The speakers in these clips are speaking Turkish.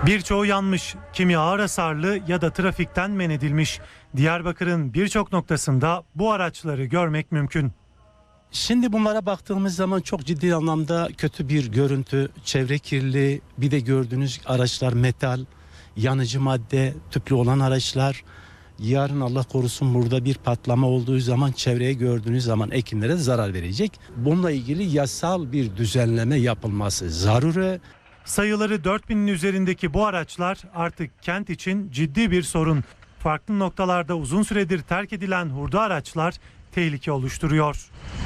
Birçoğu yanmış, kimi ağır hasarlı ya da trafikten men edilmiş. Diyarbakır'ın birçok noktasında bu araçları görmek mümkün. Şimdi bunlara baktığımız zaman çok ciddi anlamda kötü bir görüntü, çevre kirliliği, bir de gördüğünüz araçlar metal, yanıcı madde, tüplü olan araçlar. Yarın Allah korusun burada bir patlama olduğu zaman çevreye gördüğünüz zaman ekinlere zarar verecek. Bununla ilgili yasal bir düzenleme yapılması zaruri. Sayıları 4000'in üzerindeki bu araçlar artık kent için ciddi bir sorun. Farklı noktalarda uzun süredir terk edilen hurda araçlar tehlike oluşturuyor.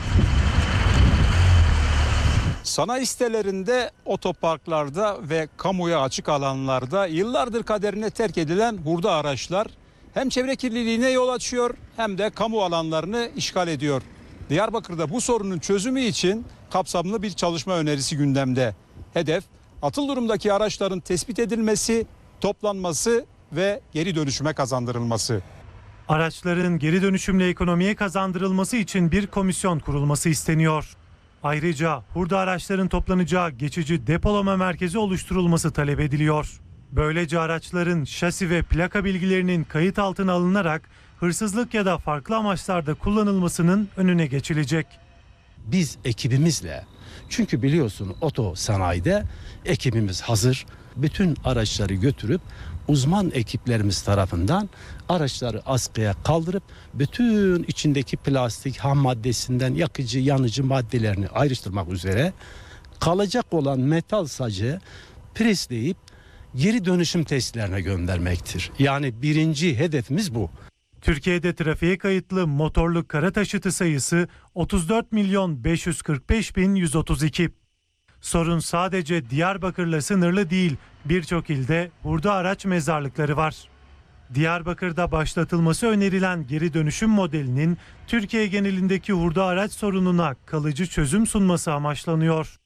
Sanayi sitelerinde, otoparklarda ve kamuya açık alanlarda yıllardır kaderine terk edilen hurda araçlar hem çevre kirliliğine yol açıyor hem de kamu alanlarını işgal ediyor. Diyarbakır'da bu sorunun çözümü için kapsamlı bir çalışma önerisi gündemde. Hedef, atıl durumdaki araçların tespit edilmesi, toplanması ve geri dönüşüme kazandırılması. Araçların geri dönüşümle ekonomiye kazandırılması için bir komisyon kurulması isteniyor. Ayrıca hurda araçların toplanacağı geçici depolama merkezi oluşturulması talep ediliyor. Böylece araçların şasi ve plaka bilgilerinin kayıt altına alınarak hırsızlık ya da farklı amaçlarda kullanılmasının önüne geçilecek. Biz ekibimizle, çünkü biliyorsun oto sanayide ekibimiz hazır, bütün araçları götürüp uzman ekiplerimiz tarafından araçları askıya kaldırıp bütün içindeki plastik ham maddesinden yakıcı yanıcı maddelerini ayrıştırmak üzere kalacak olan metal sacı presleyip geri dönüşüm tesislerine göndermektir. Yani birinci hedefimiz bu. Türkiye'de trafiğe kayıtlı motorlu kara taşıtı sayısı 34.545.132. Sorun sadece Diyarbakır'la sınırlı değil, birçok ilde hurda araç mezarlıkları var. Diyarbakır'da başlatılması önerilen geri dönüşüm modelinin Türkiye genelindeki hurda araç sorununa kalıcı çözüm sunması amaçlanıyor.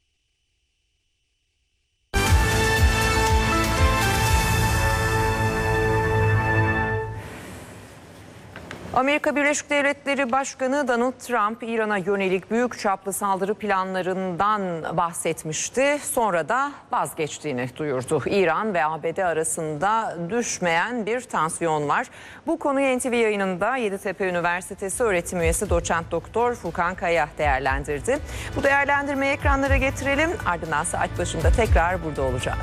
Amerika Birleşik Devletleri Başkanı Donald Trump, İran'a yönelik büyük çaplı saldırı planlarından bahsetmişti. Sonra da vazgeçtiğini duyurdu. İran ve ABD arasında düşmeyen bir tansiyon var. Bu konuyu NTV yayınında Yeditepe Üniversitesi öğretim üyesi doçent doktor Furkan Kaya değerlendirdi. Bu değerlendirmeyi ekranlara getirelim. Ardından saat başında tekrar burada olacağız.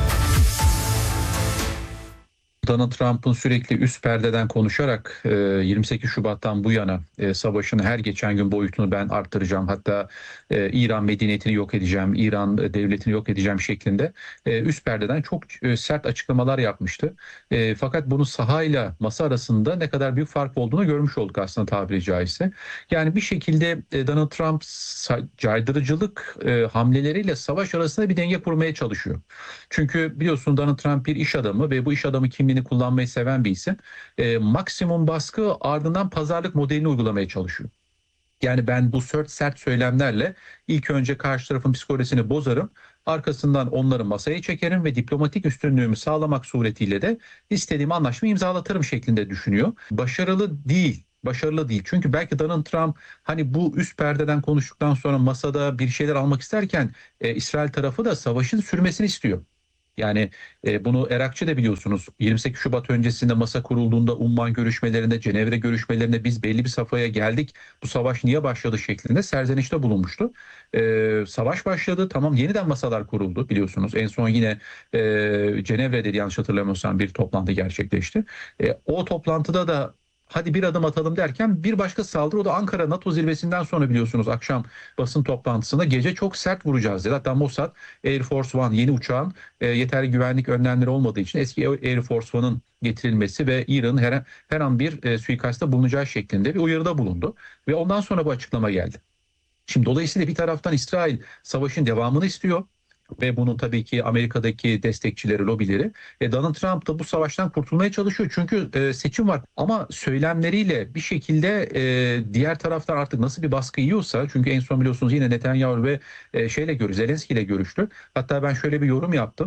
Donald Trump'ın sürekli üst perdeden konuşarak 28 Şubat'tan bu yana savaşın her geçen gün boyutunu ben arttıracağım. Hatta İran medeniyetini yok edeceğim, İran devletini yok edeceğim şeklinde üst perdeden çok sert açıklamalar yapmıştı. Fakat bunu sahayla masa arasında ne kadar büyük fark olduğunu görmüş olduk aslında tabiri caizse. Yani bir şekilde Donald Trump caydırıcılık hamleleriyle savaş arasında bir denge kurmaya çalışıyor. Çünkü biliyorsun Donald Trump bir iş adamı ve bu iş adamı kimliğini kullanmayı seven bir isim. Maksimum baskı ardından pazarlık modelini uygulamaya çalışıyor. Yani ben bu sert söylemlerle ilk önce karşı tarafın psikolojisini bozarım. Arkasından onları masaya çekerim ve diplomatik üstünlüğümü sağlamak suretiyle de istediğim anlaşmayı imzalatırım şeklinde düşünüyor. Başarılı değil. Çünkü belki Donald Trump hani bu üst perdeden konuştuktan sonra masada bir şeyler almak isterken İsrail tarafı da savaşın sürmesini istiyor. Yani bunu Erakçı da biliyorsunuz 28 Şubat öncesinde masa kurulduğunda Umman görüşmelerinde, Cenevre görüşmelerinde biz belli bir safhaya geldik. Bu savaş niye başladı şeklinde serzenişte bulunmuştu. Savaş başladı, tamam, yeniden masalar kuruldu biliyorsunuz. En son yine Cenevre'de yanlış hatırlamıyorsam bir toplantı gerçekleşti. O toplantıda da hadi bir adım atalım derken bir başka saldırı, o da Ankara NATO zirvesinden sonra biliyorsunuz akşam basın toplantısında gece çok sert vuracağız dedi. Hatta Mossad Air Force One yeni uçağın yeterli güvenlik önlemleri olmadığı için eski Air Force One'ın getirilmesi ve İran'ın her an bir suikasta bulunacağı şeklinde bir uyarıda bulundu. Ve ondan sonra bu açıklama geldi. Şimdi dolayısıyla bir taraftan İsrail savaşın devamını istiyor. Ve bunun tabii ki Amerika'daki destekçileri, lobileri. Donald Trump da bu savaştan kurtulmaya çalışıyor. Çünkü seçim var. Ama söylemleriyle bir şekilde diğer taraftan artık nasıl bir baskı yiyorsa, çünkü en son biliyorsunuz yine Netanyahu ve Zelenski ile görüştü. Hatta ben şöyle bir yorum yaptım.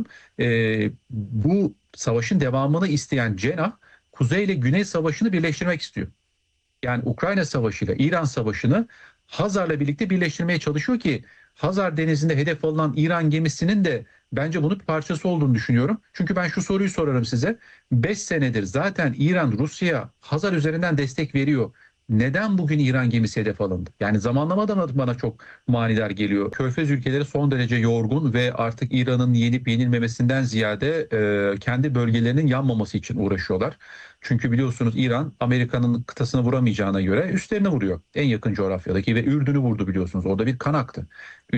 Bu savaşın devamını isteyen cenah Kuzey ile Güney Savaşı'nı birleştirmek istiyor. Yani Ukrayna Savaşı ile İran Savaşı'nı Hazar'la birlikte birleştirmeye çalışıyor ki Hazar Denizi'nde hedef alınan İran gemisinin de bence bunun bir parçası olduğunu düşünüyorum. Çünkü ben şu soruyu sorarım size. 5 senedir zaten İran Rusya'ya Hazar üzerinden destek veriyor. Neden bugün İran gemisi hedef alındı? Yani zamanlamadan bana çok manidar geliyor. Körfez ülkeleri son derece yorgun ve artık İran'ın yenip yenilmemesinden ziyade kendi bölgelerinin yanmaması için uğraşıyorlar. Çünkü biliyorsunuz İran Amerika'nın kıtasını vuramayacağına göre üstlerine vuruyor. En yakın coğrafyadaki ve Ürdün'ü vurdu biliyorsunuz. Orada bir kan aktı.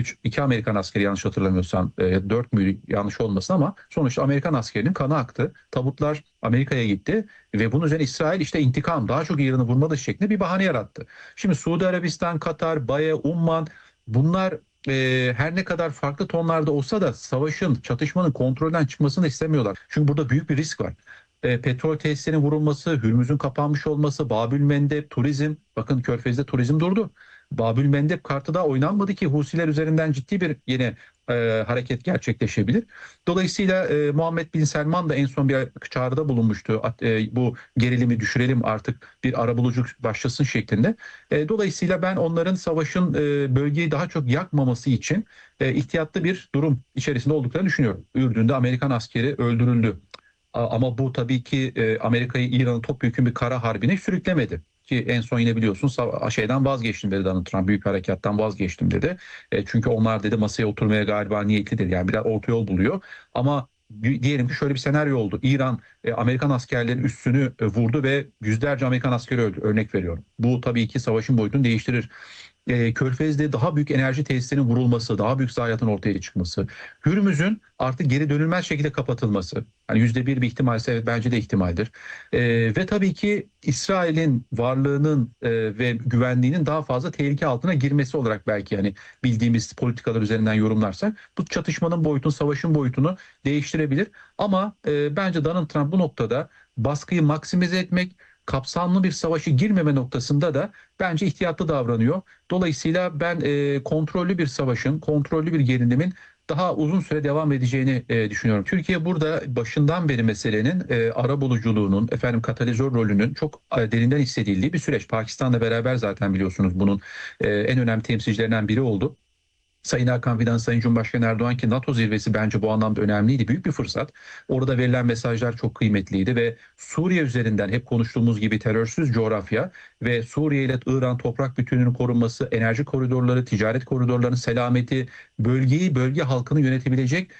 2 Amerikan askeri yanlış hatırlamıyorsam 4 mü yanlış olmasın ama sonuçta Amerikan askerinin kanı aktı. Tabutlar Amerika'ya gitti ve bunun üzerine İsrail işte intikam daha çok İran'ı vurmalı şeklinde bir bahane yarattı. Şimdi Suudi Arabistan, Katar, Baye, Umman bunlar her ne kadar farklı tonlarda olsa da savaşın, çatışmanın kontrolden çıkmasını istemiyorlar. Çünkü burada büyük bir risk var. Petrol tesislerinin vurulması, Hürmüz'ün kapanmış olması, Babül Mendeb, turizm, bakın Körfez'de turizm durdu. Babül Mendeb kartı daha oynanmadı ki Husiler üzerinden ciddi bir yine hareket gerçekleşebilir. Dolayısıyla Muhammed Bin Selman da en son bir çağrıda bulunmuştu. Bu gerilimi düşürelim artık bir arabuluculuk başlasın şeklinde. Dolayısıyla ben onların savaşın bölgeyi daha çok yakmaması için ihtiyatlı bir durum içerisinde olduklarını düşünüyorum. Ürdün'de Amerikan askeri öldürüldü. Ama bu tabii ki Amerika'yı İran'ın topyekun bir kara harbine sürüklemedi. Ki en son yine biliyorsunuz şeyden vazgeçtim dedi Donald Trump. Büyük harekattan vazgeçtim dedi. Çünkü onlar dedi masaya oturmaya galiba niyetli dedi. Yani biraz orta yol buluyor. Ama diyelim ki şöyle bir senaryo oldu. İran Amerikan askerlerinin üssünü vurdu ve yüzlerce Amerikan askeri öldü. Örnek veriyorum. Bu tabii ki savaşın boyutunu değiştirir. Körfez'de daha büyük enerji tesislerinin vurulması, daha büyük zayiatın ortaya çıkması, Hürmüz'ün artık geri dönülmez şekilde kapatılması, hani %1 bir ihtimalse evet bence de ihtimaldir. Ve tabii ki İsrail'in varlığının ve güvenliğinin daha fazla tehlike altına girmesi olarak belki hani bildiğimiz politikalar üzerinden yorumlarsak bu çatışmanın boyutunu, savaşın boyutunu değiştirebilir. Ama bence Donald Trump bu noktada baskıyı maksimize etmek, kapsamlı bir savaşı girmeme noktasında da bence ihtiyatlı davranıyor. Dolayısıyla ben kontrollü bir savaşın, kontrollü bir gerilimin daha uzun süre devam edeceğini düşünüyorum. Türkiye burada başından beri meselenin arabuluculuğunun, katalizör rolünün çok derinden hissedildiği bir süreç. Pakistan'la beraber zaten biliyorsunuz bunun en önemli temsilcilerinden biri oldu. Sayın Hakan Fidan, Sayın Cumhurbaşkanı Erdoğan ki NATO zirvesi bence bu anlamda önemliydi. Büyük bir fırsat. Orada verilen mesajlar çok kıymetliydi ve Suriye üzerinden hep konuştuğumuz gibi terörsüz coğrafya ve Suriye ile İran toprak bütünlüğünün korunması, enerji koridorları, ticaret koridorlarının selameti, bölge halkını yönetebilecek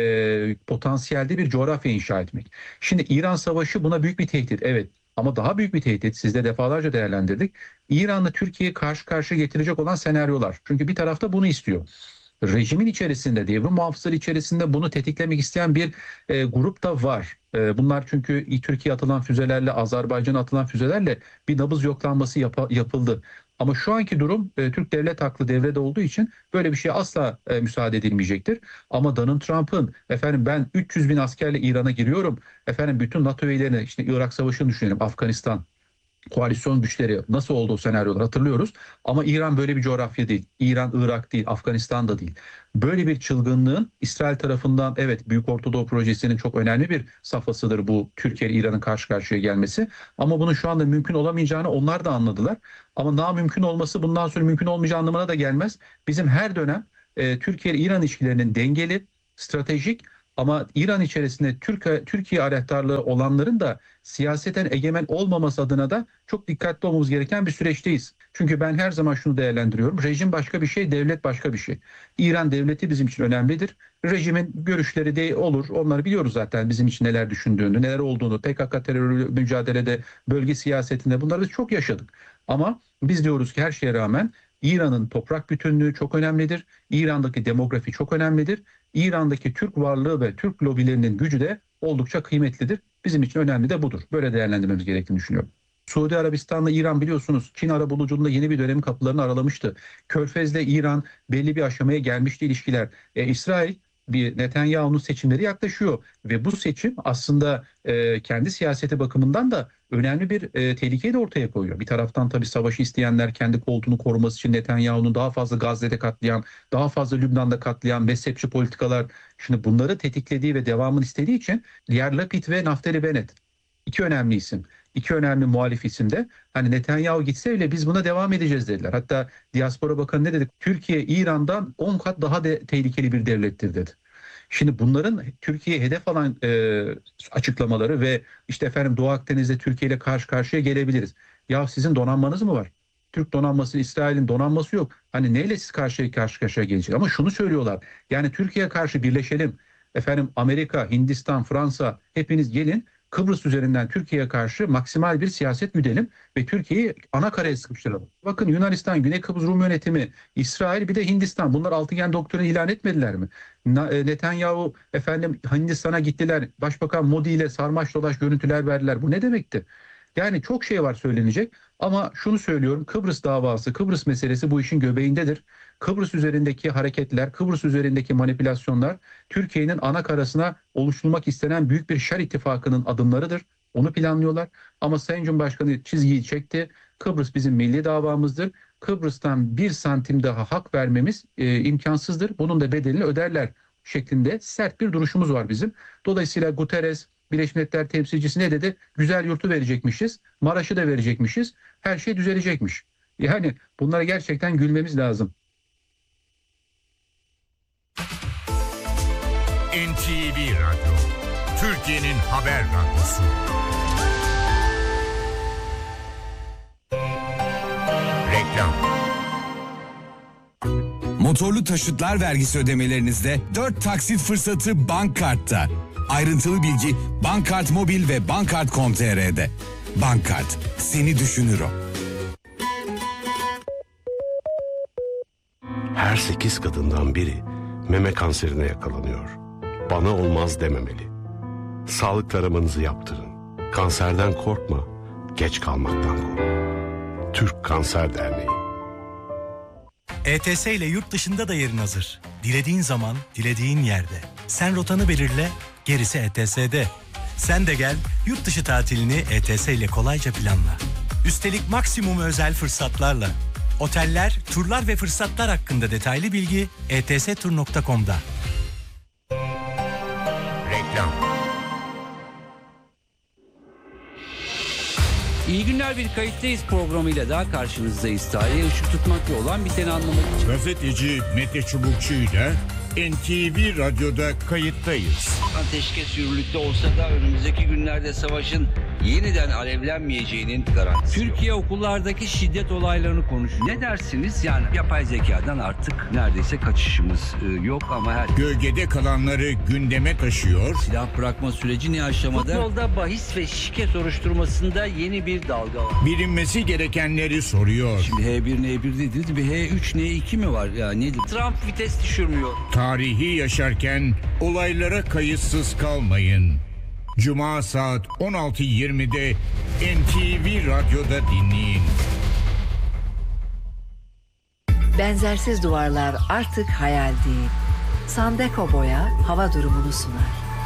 potansiyelde bir coğrafya inşa etmek. Şimdi İran Savaşı buna büyük bir tehdit. Evet. Ama daha büyük bir tehdit, siz de defalarca değerlendirdik. İran'la Türkiye'yi karşı karşıya getirecek olan senaryolar. Çünkü bir tarafta bunu istiyor. Rejimin içerisinde, devrim muhafızları içerisinde bunu tetiklemek isteyen bir grup da var. Bunlar çünkü Türkiye'ye atılan füzelerle, Azerbaycan'a atılan füzelerle bir nabız yoklanması yapıldı. Ama şu anki durum Türk devlet aklı devrede olduğu için böyle bir şeye asla müsaade edilmeyecektir. Ama Donald Trump'ın ben 300 bin askerle İran'a giriyorum. Bütün NATO üyelerine işte Irak Savaşı'nı düşünelim, Afganistan. Koalisyon güçleri nasıl oldu o senaryolar hatırlıyoruz. Ama İran böyle bir coğrafya değil. İran, Irak değil, Afganistan da değil. Böyle bir çılgınlığın İsrail tarafından evet Büyük Orta Doğu Projesi'nin çok önemli bir safhasıdır bu Türkiye ile İran'ın karşı karşıya gelmesi. Ama bunun şu anda mümkün olamayacağını onlar da anladılar. Ama daha mümkün olması bundan sonra mümkün olmayacağı anlamına da gelmez. Bizim her dönem Türkiye ile İran ilişkilerinin dengeli, stratejik ama İran içerisinde Türkiye aleyhtarlığı olanların da siyaseten egemen olmaması adına da çok dikkatli olmamız gereken bir süreçteyiz. Çünkü ben her zaman şunu değerlendiriyorum. Rejim başka bir şey, devlet başka bir şey. İran devleti bizim için önemlidir. Rejimin görüşleri de olur. Onları biliyoruz zaten bizim için neler düşündüğünü, neler olduğunu. PKK terörü mücadelede, bölge siyasetinde bunları çok yaşadık. Ama biz diyoruz ki her şeye rağmen İran'ın toprak bütünlüğü çok önemlidir. İran'daki demografi çok önemlidir. İran'daki Türk varlığı ve Türk lobilerinin gücü de oldukça kıymetlidir. Bizim için önemli de budur. Böyle değerlendirmemiz gerektiğini düşünüyorum. Suudi Arabistan'la İran biliyorsunuz Çin arabuluculuğunda yeni bir dönemin kapılarını aralamıştı. Körfez'le İran belli bir aşamaya gelmişti ilişkiler. İsrail bir Netanyahu'nun seçimleri yaklaşıyor ve bu seçim aslında kendi siyaseti bakımından da önemli bir tehlikeyi de ortaya koyuyor. Bir taraftan tabii savaşı isteyenler kendi koltuğunu koruması için Netanyahu'nun daha fazla Gazze'de katlayan, daha fazla Lübnan'da katlayan mezhepçi politikalar şimdi bunları tetiklediği ve devamını istediği için Yair Lapid ve Naftali Bennett iki önemli isim. İki önemli muhalif isim de hani Netanyahu gitse bile biz buna devam edeceğiz dediler. Hatta Diaspora Bakanı ne dedi? Türkiye İran'dan 10 kat daha tehlikeli bir devlettir dedi. Şimdi bunların Türkiye'ye hedef alan açıklamaları ve işte efendim Doğu Akdeniz'de Türkiye ile karşı karşıya gelebiliriz. Ya sizin donanmanız mı var? Türk donanması, İsrail'in donanması yok. Hani neyle siz karşı karşıya gelecek? Ama şunu söylüyorlar. Yani Türkiye'ye karşı birleşelim. Efendim Amerika, Hindistan, Fransa hepiniz gelin. Kıbrıs üzerinden Türkiye'ye karşı maksimal bir siyaset güdelim ve Türkiye'yi ana karaya sıkıştıralım. Bakın Yunanistan, Güney Kıbrıs Rum yönetimi, İsrail bir de Hindistan. Bunlar altıgen doktrini ilan etmediler mi? Netanyahu efendim Hindistan'a gittiler. Başbakan Modi ile sarmaş dolaş görüntüler verdiler. Bu ne demekti? Yani çok şey var söylenecek ama şunu söylüyorum, Kıbrıs davası, Kıbrıs meselesi bu işin göbeğindedir. Kıbrıs üzerindeki hareketler, Kıbrıs üzerindeki manipülasyonlar Türkiye'nin ana karasına oluşturulmak istenen büyük bir şer ittifakının adımlarıdır. Onu planlıyorlar ama Sayın Cumhurbaşkanı çizgiyi çekti. Kıbrıs bizim milli davamızdır. Kıbrıs'tan bir santim daha hak vermemiz imkansızdır. Bunun da bedelini öderler şeklinde sert bir duruşumuz var bizim. Dolayısıyla Guterres, Birleşmiş Milletler temsilcisi ne dedi? Güzel yurtu verecekmişiz, Maraş'ı da verecekmişiz, her şey düzelecekmiş. Yani bunlara gerçekten gülmemiz lazım. NTV Radyo, Türkiye'nin haber radyosu. Reklam. Motorlu taşıtlar vergisi ödemelerinizde 4 taksit fırsatı Bankkart'ta. Ayrıntılı bilgi Bankkart Mobil ve Bankkart.com.tr'de. Bankkart, seni düşünür o. Her 8 kadından biri meme kanserine yakalanıyor. Bana olmaz dememeli. Sağlık taramanızı yaptırın. Kanserden korkma, geç kalmaktan kork. Türk Kanser Derneği. ETS ile yurt dışında da yerin hazır. Dilediğin zaman, dilediğin yerde. Sen rotanı belirle, gerisi ETS'de. Sen de gel, yurt dışı tatilini ETS ile kolayca planla. Üstelik maksimum özel fırsatlarla. Oteller, turlar ve fırsatlar hakkında detaylı bilgi etstur.com'da. Reklam. İyi günler, bir kayıttayız programıyla daha karşınızdayız. Tarihe ışık tutmakla olan biteni anlamak için. Gazeteci Mete Çubukçu'yla NTV Radyo'da kayıttayız. Ateşkes yürürlükte olsa da önümüzdeki günlerde savaşın yeniden alevlenmeyeceğinin garantisi. Türkiye okullardaki şiddet olaylarını konuşuyor. Ne dersiniz? Yani yapay zekadan artık neredeyse kaçışımız yok ama her... Gölgede kalanları gündeme taşıyor. Silah bırakma süreci ne aşamada? Futbolda bahis ve şike soruşturmasında yeni bir dalga var. Bilinmesi gerekenleri soruyor. Şimdi H1 N1 dediniz, bir H3 N2 mi var? Ya nedir? Trump vites düşürmüyor. Tarihi yaşarken olaylara kayıtsız kalmayın. Cuma saat 16.20'de NTV Radyo'da dinleyin. Benzersiz duvarlar artık hayal değil. Sandeko Boya hava durumunu sunar.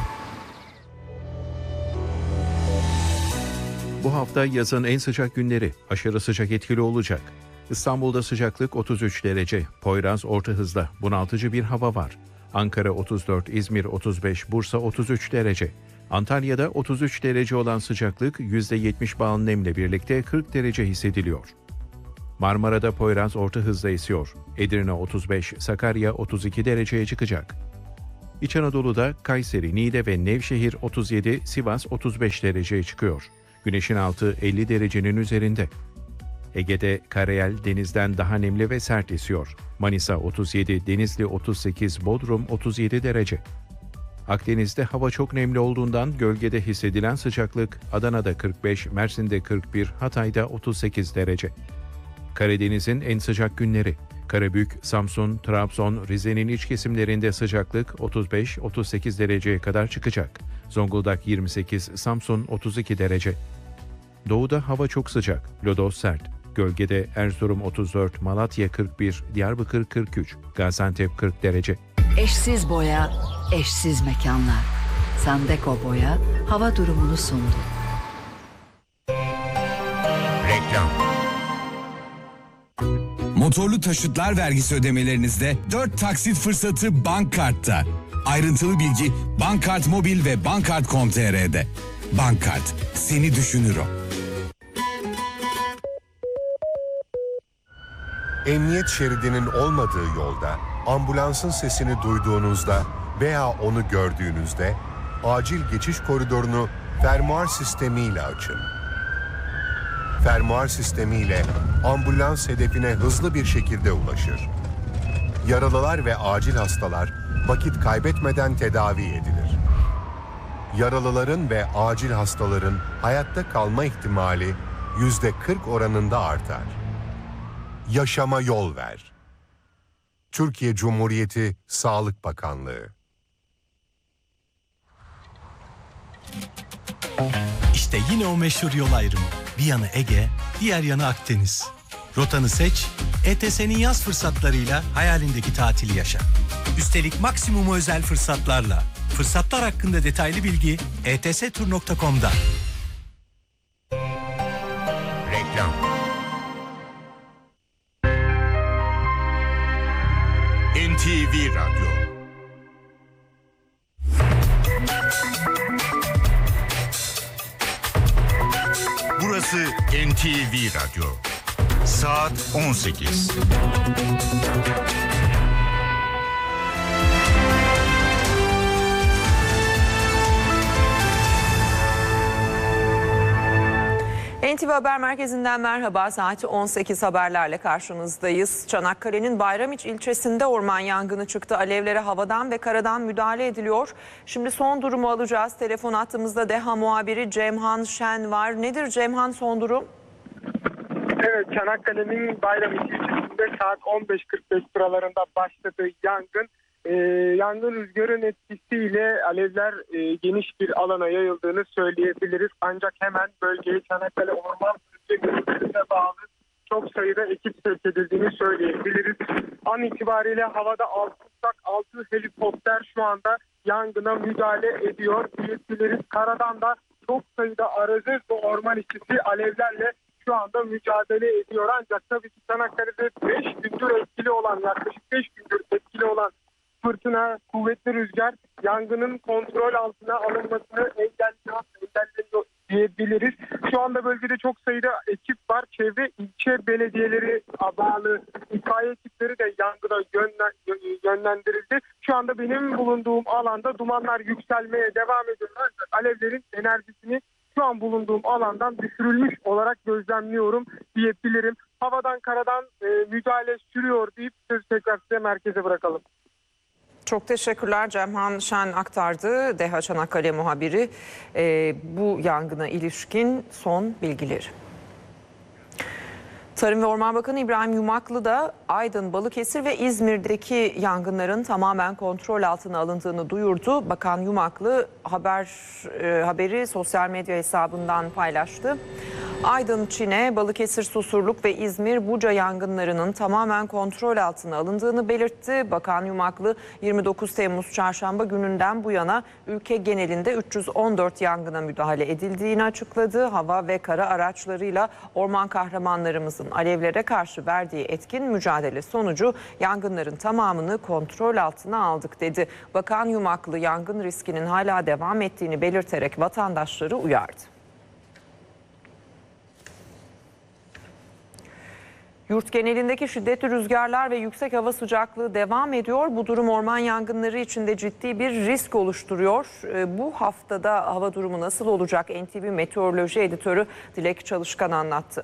Bu hafta yazın en sıcak günleri, aşırı sıcak etkili olacak. İstanbul'da sıcaklık 33 derece, Poyraz orta hızda bunaltıcı bir hava var. Ankara 34, İzmir 35, Bursa 33 derece. Antalya'da 33 derece olan sıcaklık %70 bağın nemle birlikte 40 derece hissediliyor. Marmara'da Poyraz orta hızda esiyor. Edirne 35, Sakarya 32 dereceye çıkacak. İç Anadolu'da Kayseri, Niğde ve Nevşehir 37, Sivas 35 dereceye çıkıyor. Güneşin altı 50 derecenin üzerinde. Ege'de karayel denizden daha nemli ve sert esiyor. Manisa 37, Denizli 38, Bodrum 37 derece. Akdeniz'de hava çok nemli olduğundan gölgede hissedilen sıcaklık Adana'da 45, Mersin'de 41, Hatay'da 38 derece. Karadeniz'in en sıcak günleri. Karabük, Samsun, Trabzon, Rize'nin iç kesimlerinde sıcaklık 35-38 dereceye kadar çıkacak. Zonguldak 28, Samsun 32 derece. Doğuda hava çok sıcak, lodos sert. Gölgede Erzurum 34, Malatya 41, Diyarbakır 43, Gaziantep 40 derece. Eşsiz boya, eşsiz mekanlar. Sandeko Boya hava durumunu sundu. Reklam. Motorlu taşıtlar vergisi ödemelerinizde 4 taksit fırsatı Bankkart'ta. Ayrıntılı bilgi Bankkart Mobil ve Bankkart.com.tr'de. Bankkart, seni düşünür o. Emniyet şeridinin olmadığı yolda ambulansın sesini duyduğunuzda veya onu gördüğünüzde acil geçiş koridorunu fermuar sistemiyle açın. Fermuar sistemiyle ambulans hedefine hızlı bir şekilde ulaşır. Yaralılar ve acil hastalar vakit kaybetmeden tedavi edilir. Yaralıların ve acil hastaların hayatta kalma ihtimali %40 oranında artar. Yaşama yol ver. Türkiye Cumhuriyeti Sağlık Bakanlığı. İşte yine o meşhur yol ayrımı. Bir yanı Ege, diğer yanı Akdeniz. Rotanı seç, ETS'nin yaz fırsatlarıyla hayalindeki tatili yaşa. Üstelik maksimum özel fırsatlarla. Fırsatlar hakkında detaylı bilgi etstur.com'da. Reklam. NTV Radyo. Burası NTV Radyo. Saat 18. NTV Haber Merkezi'nden merhaba. Saat 18 haberlerle karşınızdayız. Çanakkale'nin Bayramiç ilçesinde orman yangını çıktı. Alevlere havadan ve karadan müdahale ediliyor. Şimdi son durumu alacağız. Telefon hattımızda DEHA muhabiri Cemhan Şen var. Nedir Cemhan, son durum? Evet, Çanakkale'nin Bayramiç ilçesinde saat 15.45 sıralarında başladığı yangın. Yangın rüzgarın etkisiyle alevler geniş bir alana yayıldığını söyleyebiliriz. Ancak hemen bölgeye Çanakkale Orman Müdürlüğü'ne bağlı çok sayıda ekip sevk edildiğini söyleyebiliriz. An itibariyle havada 6 uçak, 6 helikopter şu anda yangına müdahale ediyor. Yetkililerin karadan da çok sayıda aracı ve orman işçisi alevlerle şu anda mücadele ediyor. Ancak tabii ki Çanakkale'de 5 gündür etkili olan, yaklaşık 5 gündür etkili olan fırtına, kuvvetli rüzgar yangının kontrol altına alınmasını engelliyor diyebiliriz. Şu anda bölgede çok sayıda ekip var. Çevre ilçe belediyeleri bağlı itfaiye ekipleri de yangına yönlendirildi. Şu anda benim bulunduğum alanda dumanlar yükselmeye devam ediyor. Alevlerin enerjisini şu an bulunduğum alandan düşürülmüş olarak gözlemliyorum diyebilirim. Havadan karadan müdahale sürüyor deyip sözü tekrar size merkeze bırakalım. Çok teşekkürler. Cemhan Şen aktardı. DEHA Çanakkale muhabiri bu yangına ilişkin son bilgileri. Tarım ve Orman Bakanı İbrahim Yumaklı da Aydın, Balıkesir ve İzmir'deki yangınların tamamen kontrol altına alındığını duyurdu. Bakan Yumaklı haberi sosyal medya hesabından paylaştı. Aydın, Çine, Balıkesir, Susurluk ve İzmir, Buca yangınlarının tamamen kontrol altına alındığını belirtti. Bakan Yumaklı 29 Temmuz Çarşamba gününden bu yana ülke genelinde 314 yangına müdahale edildiğini açıkladı. Hava ve kara araçlarıyla orman kahramanlarımızın alevlere karşı verdiği etkin mücadele sonucu yangınların tamamını kontrol altına aldık dedi. Bakan Yumaklı yangın riskinin hala devam ettiğini belirterek vatandaşları uyardı. Yurt genelindeki şiddetli rüzgarlar ve yüksek hava sıcaklığı devam ediyor. Bu durum orman yangınları için de ciddi bir risk oluşturuyor. Bu haftada hava durumu nasıl olacak? NTV Meteoroloji Editörü Dilek Çalışkan anlattı.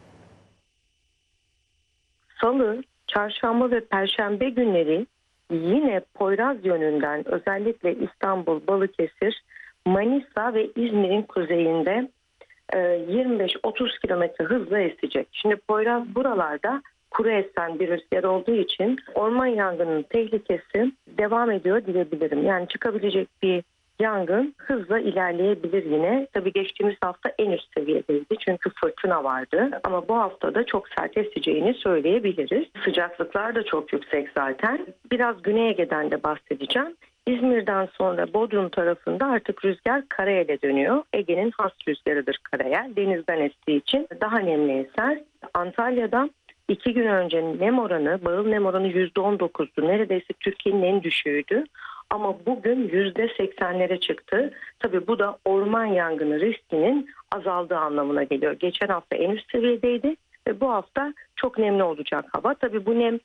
Salı, çarşamba ve perşembe günleri yine Poyraz yönünden özellikle İstanbul, Balıkesir, Manisa ve İzmir'in kuzeyinde 25-30 kilometre hızla esecek. Şimdi Poyraz buralarda kuru esen bir rüzgar olduğu için orman yangının tehlikesi devam ediyor diyebilirim. Yani çıkabilecek bir yangın hızla ilerleyebilir yine. Tabii geçtiğimiz hafta en üst seviyedeydi çünkü fırtına vardı. Ama bu hafta da çok sert eseceğini söyleyebiliriz. Sıcaklıklar da çok yüksek zaten. Biraz Güney Ege'den de bahsedeceğim. İzmir'den sonra Bodrum tarafında artık rüzgar karayele dönüyor. Ege'nin has rüzgarıdır karayel. Denizden estiği için daha nemli eser. Antalya'da 2 gün önce nem oranı, bağıl nem oranı %19'du. Neredeyse Türkiye'nin en düşüğüydü. Ama bugün %80'lere çıktı. Tabii bu da orman yangını riskinin azaldığı anlamına geliyor. Geçen hafta en üst seviyedeydi ve bu hafta çok nemli olacak hava. Tabii bu nem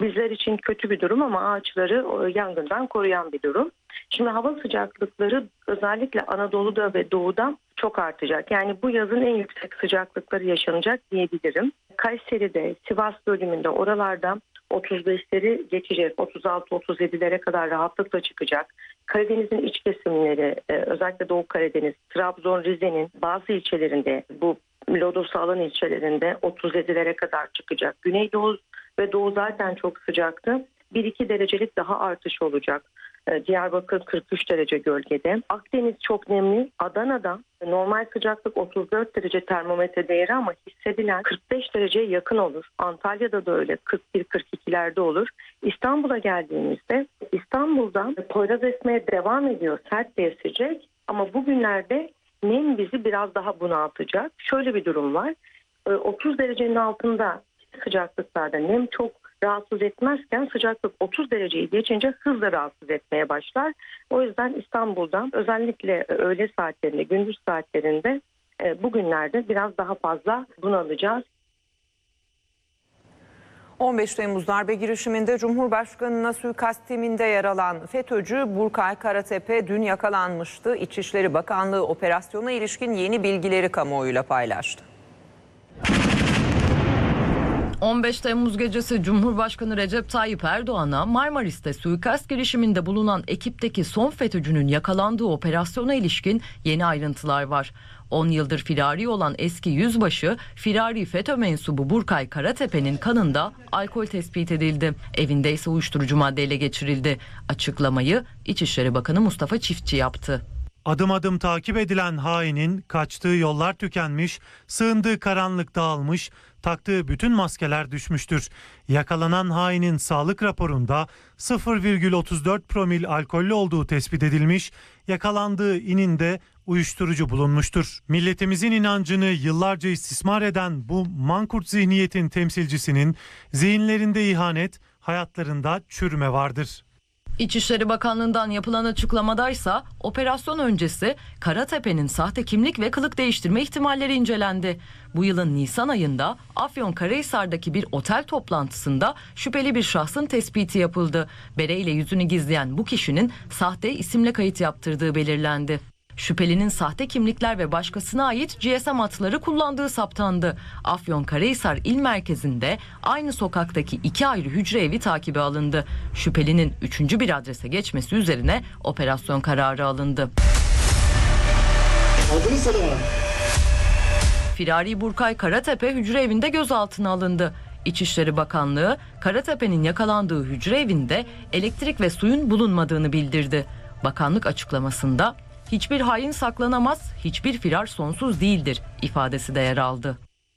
bizler için kötü bir durum ama ağaçları yangından koruyan bir durum. Şimdi hava sıcaklıkları özellikle Anadolu'da ve Doğu'da çok artacak. Yani bu yazın en yüksek sıcaklıkları yaşanacak diyebilirim. Kayseri'de, Sivas bölümünde oralarda 35'leri geçecek, 36-37'lere kadar rahatlıkla çıkacak. Karadeniz'in iç kesimleri, özellikle Doğu Karadeniz, Trabzon, Rize'nin bazı ilçelerinde, bu lodosu alan ilçelerinde 37'lere kadar çıkacak. Güneydoğu ve Doğu zaten çok sıcaktı. 1-2 derecelik daha artış olacak. Diyarbakır 43 derece gölgede. Akdeniz çok nemli. Adana'da normal sıcaklık 34 derece termometre değeri ama hissedilen 45 dereceye yakın olur. Antalya'da da öyle 41-42'lerde olur. İstanbul'a geldiğimizde İstanbul'da Poyraz esmeye devam ediyor. Sert bir esecek ama bugünlerde nem bizi biraz daha bunaltacak. Şöyle bir durum var. 30 derecenin altında sıcaklıklarda nem çok rahatsız etmezken sıcaklık 30 dereceyi geçince hızla rahatsız etmeye başlar. O yüzden İstanbul'da özellikle öğle saatlerinde, gündüz saatlerinde bugünlerde biraz daha fazla bunalacağız. 15 Temmuz darbe girişiminde Cumhurbaşkanı'na suikast timinde yer alan FETÖ'cü Burkay Karatepe dün yakalanmıştı. İçişleri Bakanlığı operasyona ilişkin yeni bilgileri kamuoyuyla paylaştı. 15 Temmuz gecesi Cumhurbaşkanı Recep Tayyip Erdoğan'a Marmaris'te suikast girişiminde bulunan ekipteki son FETÖ'cünün yakalandığı operasyona ilişkin yeni ayrıntılar var. 10 yıldır firari olan eski yüzbaşı, firari FETÖ mensubu Burkay Karatepe'nin kanında alkol tespit edildi. Evinde ise uyuşturucu madde ele geçirildi. Açıklamayı İçişleri Bakanı Mustafa Çiftçi yaptı. Adım adım takip edilen hainin kaçtığı yollar tükenmiş, sığındığı karanlık dağılmış, taktığı bütün maskeler düşmüştür. Yakalanan hainin sağlık raporunda 0,34 promil alkollü olduğu tespit edilmiş, yakalandığı ininde uyuşturucu bulunmuştur. Milletimizin inancını yıllarca istismar eden bu mankurt zihniyetin temsilcisinin zihinlerinde ihanet, hayatlarında çürüme vardır. İçişleri Bakanlığı'ndan yapılan açıklamadaysa operasyon öncesi Karatepe'nin sahte kimlik ve kılık değiştirme ihtimalleri incelendi. Bu yılın Nisan ayında Afyonkarahisar'daki bir otel toplantısında şüpheli bir şahsın tespiti yapıldı. Bereyle yüzünü gizleyen bu kişinin sahte isimle kayıt yaptırdığı belirlendi. Şüphelinin sahte kimlikler ve başkasına ait GSM hatları kullandığı saptandı. Afyonkarahisar il merkezinde aynı sokaktaki 2 ayrı hücre evi takibe alındı. Şüphelinin 3. bir adrese geçmesi üzerine operasyon kararı alındı. Firari Burkay Karatepe hücre evinde gözaltına alındı. İçişleri Bakanlığı Karatepe'nin yakalandığı hücre evinde elektrik ve suyun bulunmadığını bildirdi. Bakanlık açıklamasında "Hiçbir hain saklanamaz, hiçbir firar sonsuz değildir" ifadesi de yer aldı.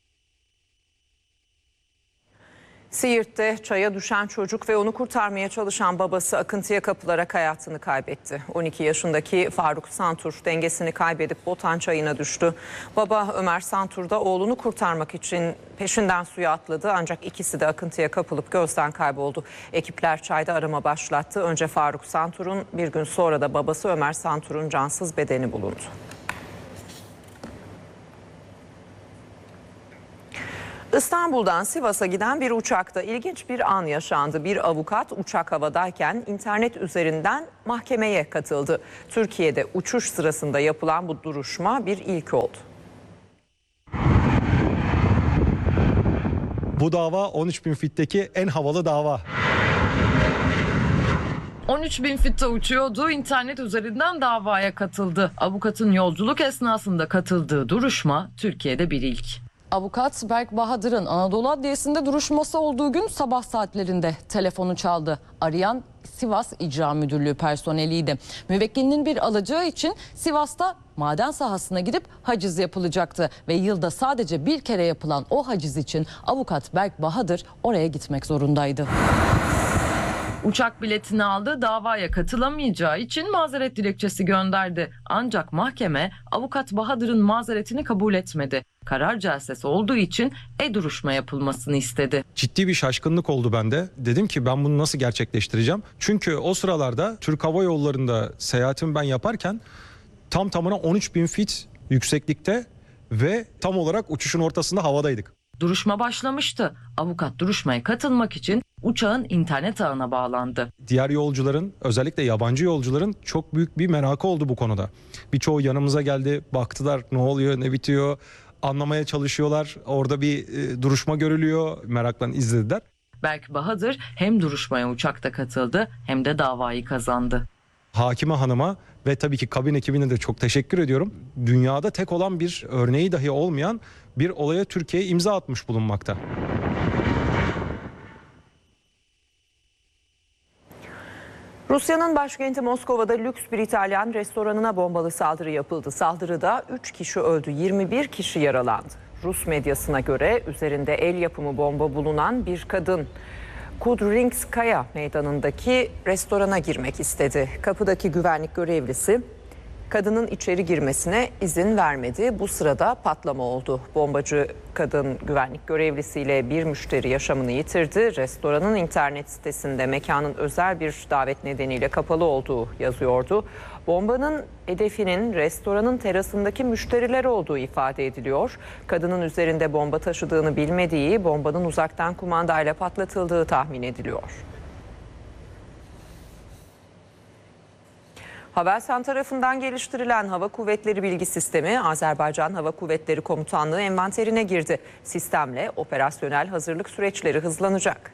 Siirt'te çaya düşen çocuk ve onu kurtarmaya çalışan babası akıntıya kapılarak hayatını kaybetti. 12 yaşındaki Faruk Santur dengesini kaybedip Botan çayına düştü. Baba Ömer Santur da oğlunu kurtarmak için peşinden suya atladı ancak ikisi de akıntıya kapılıp gözden kayboldu. Ekipler çayda arama başlattı. Önce Faruk Santur'un, bir gün sonra da babası Ömer Santur'un cansız bedeni bulundu. İstanbul'dan Sivas'a giden bir uçakta ilginç bir an yaşandı. Bir avukat uçak havadayken internet üzerinden mahkemeye katıldı. Türkiye'de uçuş sırasında yapılan bu duruşma bir ilk oldu. Bu dava 13.000 fitteki en havalı dava. 13.000 fitte uçuyordu, internet üzerinden davaya katıldı. Avukatın yolculuk esnasında katıldığı duruşma Türkiye'de bir ilk. Avukat Berk Bahadır'ın Anadolu Adliyesi'nde duruşması olduğu gün sabah saatlerinde telefonu çaldı. Arayan Sivas İcra Müdürlüğü personeliydi. Müvekkilinin bir alacağı için Sivas'ta maden sahasına gidip haciz yapılacaktı. Ve yılda sadece bir kere yapılan o haciz için avukat Berk Bahadır oraya gitmek zorundaydı. Uçak biletini aldı, davaya katılamayacağı için mazeret dilekçesi gönderdi. Ancak mahkeme avukat Bahadır'ın mazeretini kabul etmedi. Karar celsesi olduğu için duruşma yapılmasını istedi. Ciddi bir şaşkınlık oldu bende. Dedim ki ben bunu nasıl gerçekleştireceğim? Çünkü o sıralarda Türk Hava Yolları'nda seyahatimi ben yaparken tam tamına 13.000 fit yükseklikte ve tam olarak uçuşun ortasında havadaydık. Duruşma başlamıştı. Avukat duruşmaya katılmak için uçağın internet ağına bağlandı. Diğer yolcuların, özellikle yabancı yolcuların çok büyük bir merakı oldu bu konuda. Birçoğu yanımıza geldi, baktılar ne oluyor, ne bitiyor, anlamaya çalışıyorlar. Orada bir duruşma görülüyor, merakla izlediler. Berk Bahadır hem duruşmaya uçakta katıldı hem de davayı kazandı. Hakime hanıma ve tabii ki kabin ekibine de çok teşekkür ediyorum. Dünyada tek olan bir örneği dahi olmayan bir olaya Türkiye imza atmış bulunmakta. Rusya'nın başkenti Moskova'da lüks bir İtalyan restoranına bombalı saldırı yapıldı. Saldırıda 3 kişi öldü, 21 kişi yaralandı. Rus medyasına göre üzerinde el yapımı bomba bulunan bir kadın Kudrinskaya meydanındaki restorana girmek istedi. Kapıdaki güvenlik görevlisi kadının içeri girmesine izin vermedi. Bu sırada patlama oldu. Bombacı kadın güvenlik görevlisiyle bir müşteri yaşamını yitirdi. Restoranın internet sitesinde mekanın özel bir davet nedeniyle kapalı olduğu yazıyordu. Bombanın hedefinin restoranın terasındaki müşteriler olduğu ifade ediliyor. Kadının üzerinde bomba taşıdığını bilmediği, bombanın uzaktan kumandayla patlatıldığı tahmin ediliyor. Havelsan tarafından geliştirilen Hava Kuvvetleri Bilgi Sistemi, Azerbaycan Hava Kuvvetleri Komutanlığı envanterine girdi. Sistemle operasyonel hazırlık süreçleri hızlanacak.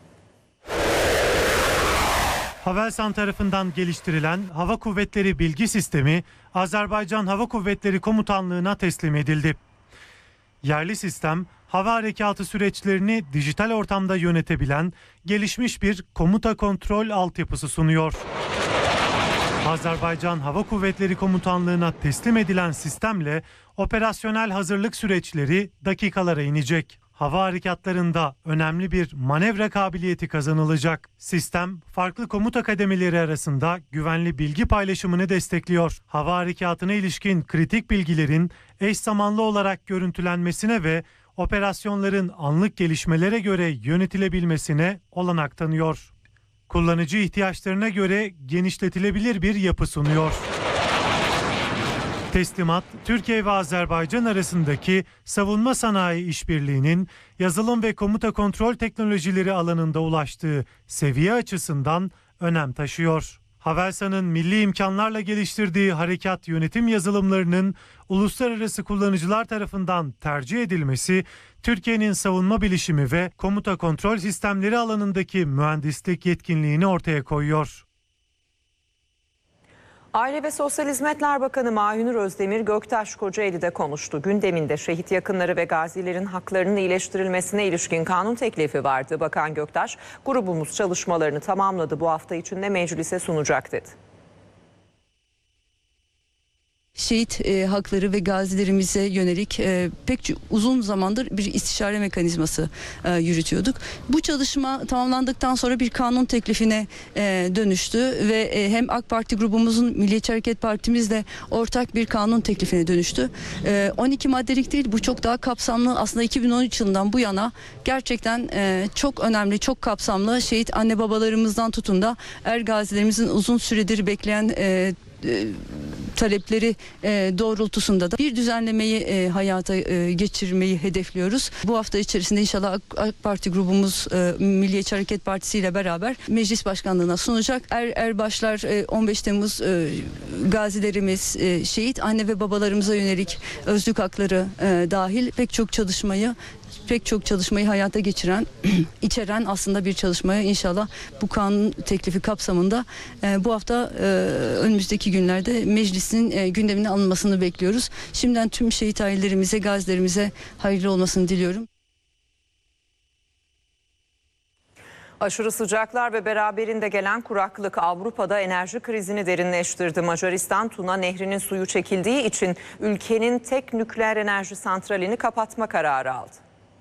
Havelsan tarafından geliştirilen Hava Kuvvetleri Bilgi Sistemi, Azerbaycan Hava Kuvvetleri Komutanlığı'na teslim edildi. Yerli sistem, hava harekatı süreçlerini dijital ortamda yönetebilen gelişmiş bir komuta kontrol altyapısı sunuyor. Azerbaycan Hava Kuvvetleri Komutanlığı'na teslim edilen sistemle operasyonel hazırlık süreçleri dakikalara inecek. Hava harekatlarında önemli bir manevra kabiliyeti kazanılacak. Sistem, farklı komuta kademeleri arasında güvenli bilgi paylaşımını destekliyor. Hava harekatına ilişkin kritik bilgilerin eş zamanlı olarak görüntülenmesine ve operasyonların anlık gelişmelere göre yönetilebilmesine olanak tanıyor. Kullanıcı ihtiyaçlarına göre genişletilebilir bir yapı sunuyor. Teslimat, Türkiye ve Azerbaycan arasındaki savunma sanayi işbirliğinin yazılım ve komuta kontrol teknolojileri alanında ulaştığı seviye açısından önem taşıyor. Havelsan'ın milli imkanlarla geliştirdiği harekat yönetim yazılımlarının uluslararası kullanıcılar tarafından tercih edilmesi, Türkiye'nin savunma bilişimi ve komuta kontrol sistemleri alanındaki mühendislik yetkinliğini ortaya koyuyor. Aile ve Sosyal Hizmetler Bakanı Mahünur Özdemir Göktaş Kocaeli'de konuştu. Gündeminde şehit yakınları ve gazilerin haklarının iyileştirilmesine ilişkin kanun teklifi vardı. Bakan Göktaş, grubumuz çalışmalarını tamamladı, bu hafta içinde meclise sunacak dedi. Şehit hakları ve gazilerimize yönelik pek uzun zamandır bir istişare mekanizması yürütüyorduk. Bu çalışma tamamlandıktan sonra bir kanun teklifine dönüştü ve hem AK Parti grubumuzun Milliyetçi Hareket Partimizle ortak bir kanun teklifine dönüştü. 12 maddelik değil, bu çok daha kapsamlı. Aslında 2013 yılından bu yana gerçekten çok önemli, çok kapsamlı şehit anne babalarımızdan tutun da gazilerimizin uzun süredir bekleyen talepleri doğrultusunda da bir düzenlemeyi hayata geçirmeyi hedefliyoruz. Bu hafta içerisinde inşallah AK Parti grubumuz Milliyetçi Hareket Partisi ile beraber meclis başkanlığına sunacak. Erbaşlar 15 Temmuz gazilerimiz, şehit anne ve babalarımıza yönelik özlük hakları dahil pek çok çalışmayı hayata içeren aslında bir çalışmaya inşallah bu kanun teklifi kapsamında bu hafta önümüzdeki günlerde meclisin gündemine alınmasını bekliyoruz. Şimdiden tüm şehit ailelerimize, gazilerimize hayırlı olmasını diliyorum. Aşırı sıcaklar ve beraberinde gelen kuraklık Avrupa'da enerji krizini derinleştirdi. Macaristan Tuna Nehri'nin suyu çekildiği için ülkenin tek nükleer enerji santralini kapatma kararı aldı.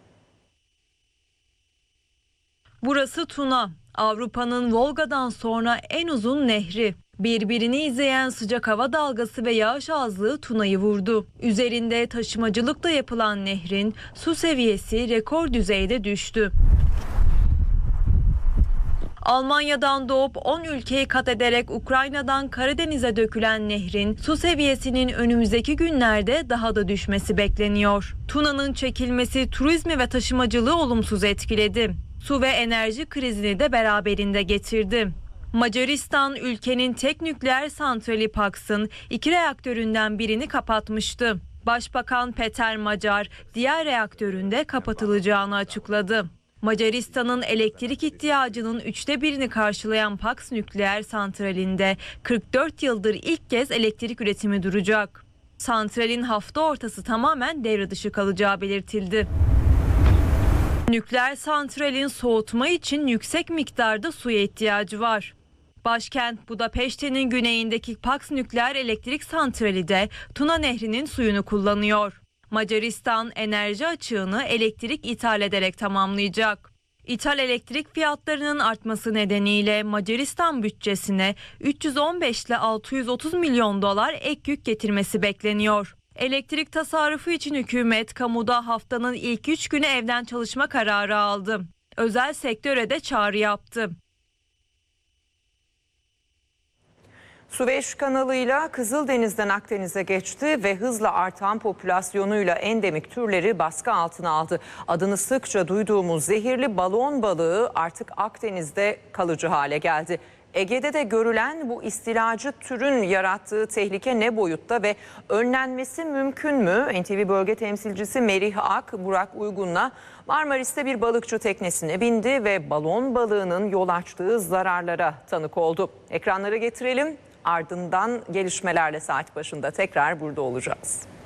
Burası Tuna, Avrupa'nın Volga'dan sonra en uzun nehri. Birbirini izleyen sıcak hava dalgası ve yağış azlığı Tuna'yı vurdu. Üzerinde taşımacılıkla yapılan nehrin su seviyesi rekor düzeyde düştü. Almanya'dan doğup 10 ülkeyi kat ederek Ukrayna'dan Karadeniz'e dökülen nehrin su seviyesinin önümüzdeki günlerde daha da düşmesi bekleniyor. Tuna'nın çekilmesi turizmi ve taşımacılığı olumsuz etkiledi. Su ve enerji krizini de beraberinde getirdi. Macaristan ülkenin tek nükleer santrali Paks'ın 2 reaktöründen birini kapatmıştı. Başbakan Peter Macar diğer reaktörün de kapatılacağını açıkladı. Macaristan'ın elektrik ihtiyacının 1/3'ünü karşılayan Paks nükleer santralinde 44 yıldır ilk kez elektrik üretimi duracak. Santralin hafta ortası tamamen devre dışı kalacağı belirtildi. Nükleer santralin soğutma için yüksek miktarda suya ihtiyacı var. Başkent Budapeşte'nin güneyindeki Paks nükleer elektrik santrali de Tuna Nehri'nin suyunu kullanıyor. Macaristan enerji açığını elektrik ithal ederek tamamlayacak. İthal elektrik fiyatlarının artması nedeniyle Macaristan bütçesine 315 ile 630 milyon dolar ek yük getirmesi bekleniyor. Elektrik tasarrufu için hükümet kamuda haftanın ilk 3 günü evden çalışma kararı aldı. Özel sektöre de çağrı yaptı. Süveyş kanalıyla Kızıldeniz'den Akdeniz'e geçti ve hızla artan popülasyonuyla endemik türleri baskı altına aldı. Adını sıkça duyduğumuz zehirli balon balığı artık Akdeniz'de kalıcı hale geldi. Ege'de de görülen bu istilacı türün yarattığı tehlike ne boyutta ve önlenmesi mümkün mü? NTV bölge temsilcisi Merih Ak, Burak Uygun'la Marmaris'te bir balıkçı teknesine bindi ve balon balığının yol açtığı zararlara tanık oldu. Ekranlara getirelim. Ardından gelişmelerle saat başında tekrar burada olacağız.